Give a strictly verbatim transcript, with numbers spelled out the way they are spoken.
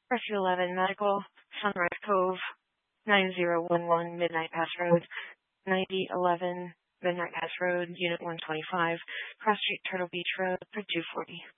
Rescue eleven Medical, Sunrise Cove, nine zero one one Midnight Pass Road, ninety eleven Midnight Pass Road, Unit one twenty-five, Cross Street, Turtle Beach Road, for two forty.